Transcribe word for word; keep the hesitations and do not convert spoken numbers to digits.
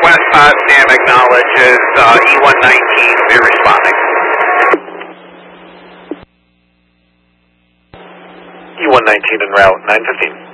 West Potsdam acknowledges uh, E one nineteen, we're responding. E one nineteen en route, nine fifteen.